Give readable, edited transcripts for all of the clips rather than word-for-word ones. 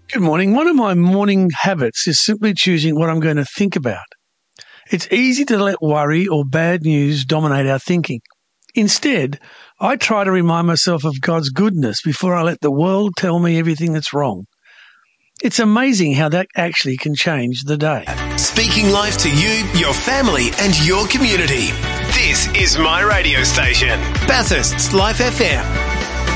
Good morning. One of my morning habits is simply choosing what I'm going to think about. It's easy to let worry or bad news dominate our thinking. Instead, I try to remind myself of God's goodness before I let the world tell me everything that's wrong. It's amazing how that actually can change the day. Speaking life to you, your family and your community. This is my radio station, Bathurst's Life FM.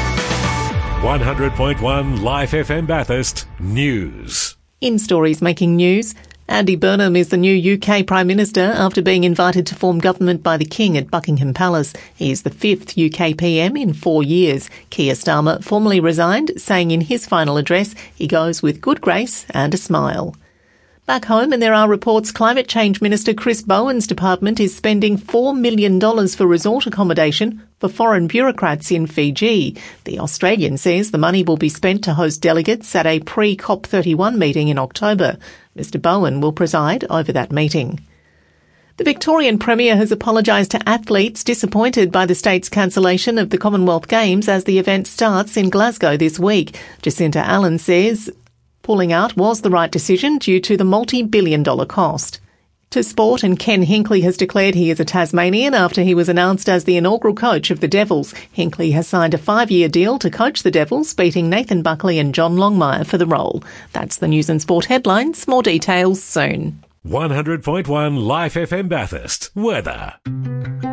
100.1 Life FM Bathurst News. In stories making news, Andy Burnham is the new UK Prime Minister after being invited to form government by the King at Buckingham Palace. He is the fifth UK PM in 4 years. Keir Starmer formally resigned, saying in his final address he goes with good grace and a smile. Back home, and there are reports Climate Change Minister Chris Bowen's department is spending $4 million for resort accommodation for foreign bureaucrats in Fiji. The Australian says the money will be spent to host delegates at a pre-COP31 meeting in October. Mr Bowen will preside over that meeting. The Victorian Premier has apologised to athletes disappointed by the state's cancellation of the Commonwealth Games as the event starts in Glasgow this week. Jacinta Allen says pulling out was the right decision due to the multi-billion-dollar cost. To sport, and Ken Hinkley has declared he is a Tasmanian after he was announced as the inaugural coach of the Devils. Hinkley has signed a 5-year deal to coach the Devils, beating Nathan Buckley and John Longmire for the role. That's the news and sport headlines. More details soon. 100.1 Life FM Bathurst. Weather.